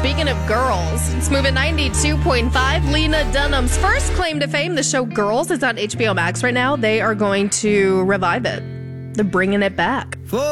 Speaking of girls, it's moving 92.5. Lena Dunham's first claim to fame, the show Girls, is on HBO Max right now. They are going to revive it. They're bringing it back.